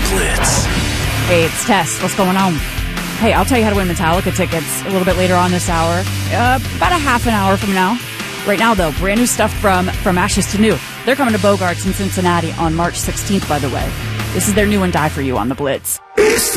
Blitz. Hey, it's Tess. What's going on? Hey, I'll tell you how to win Metallica tickets a little bit later on this hour. About a half an hour from now. Right now, though, brand new stuff from Ashes to New. They're coming to Bogarts in Cincinnati on March 16th, by the way. This is their new one, Die For You on the Blitz.